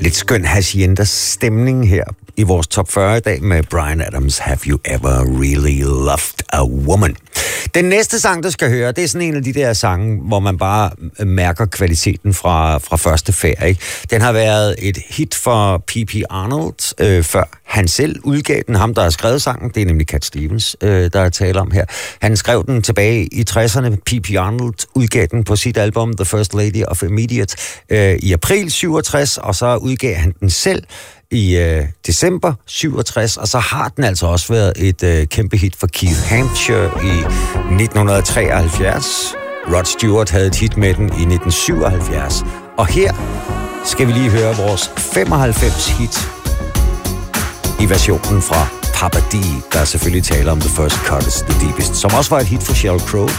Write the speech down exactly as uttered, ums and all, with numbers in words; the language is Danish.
Lidt skøn haciendas stemning her i vores top fyrre i dag med Bryan Adams, Have You Ever Really Loved a Woman? Den næste sang, du skal høre, det er sådan en af de der sange, hvor man bare mærker kvaliteten fra, fra første færd, ikke? Den har været et hit for P P Arnold, øh, før han selv udgav den. Ham, der har skrevet sangen, det er nemlig Cat Stevens, øh, der er tale om her. Han skrev den tilbage i tresserne. P P Arnold udgav den på sit album The First Lady of Immediate øh, i april syvogtres, og så udgav han den selv i øh, december syvogtres, og så har den altså også været et øh, kæmpe hit for Keith Hampshire i nitten treoghalvfjerds. Rod Stewart havde et hit med den i nitten syvoghalvfjerds. Og her skal vi lige høre vores femoghalvfems hit i versionen fra Papa D, der selvfølgelig taler om The First Cut is the Deepest, som også var et hit for Sheryl Crow.